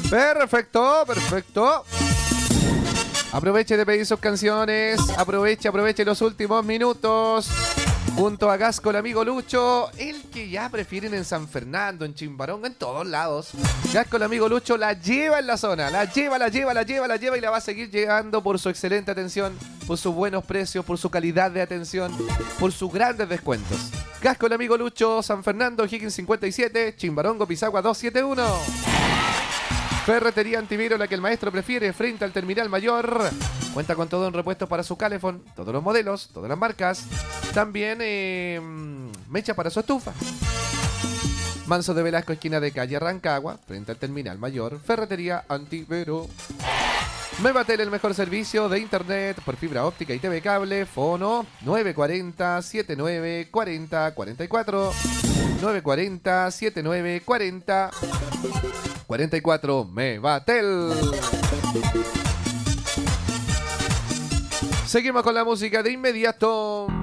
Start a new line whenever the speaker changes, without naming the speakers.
Perfecto, perfecto. Aproveche de pedir sus canciones. Aproveche los últimos minutos. Junto a Gasco, el amigo Lucho, el que ya prefieren en San Fernando, en Chimbaronga, en todos lados. Gasco, el amigo Lucho, la lleva en la zona. La lleva y la va a seguir llegando por su excelente atención, por sus buenos precios, por su calidad de atención, por sus grandes descuentos. Gasco, el amigo Lucho, San Fernando, Higgins 57, Chimbarongo, Pisagua 271. Ferretería Antiviro, la que el maestro prefiere, frente al Terminal Mayor. Cuenta con todo en repuestos para su Calefón, todos los modelos, todas las marcas. También mecha para su estufa. Manso de Velasco, esquina de calle Rancagua, frente al Terminal Mayor. Ferretería Antivero. Mevatel, el mejor servicio de internet por fibra óptica y TV cable. Fono 940-7940-44. 940-7940-44. Mevatel. Seguimos con la música de inmediato.